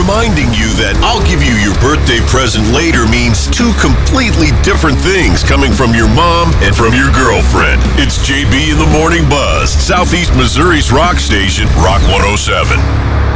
reminding you that I'll give you your birthday present later means two completely different things coming from your mom and from your girlfriend. It's JB in the Morning Buzz, Southeast Missouri's rock station, Rock 107.